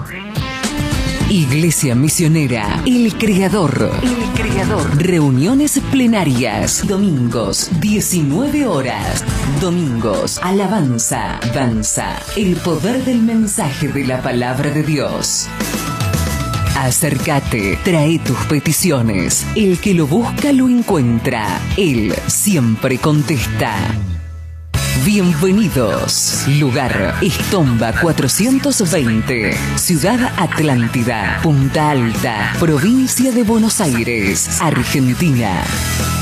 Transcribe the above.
Iglesia Misionera El Creador. El Creador. Reuniones plenarias. Domingos, 19 horas. Domingos, alabanza, danza. El poder del mensaje de la palabra de Dios. Acércate, trae tus peticiones. El que lo busca lo encuentra. Él siempre contesta. Bienvenidos. Lugar: Estomba 420, Ciudad Atlántida, Punta Alta, Provincia de Buenos Aires, Argentina.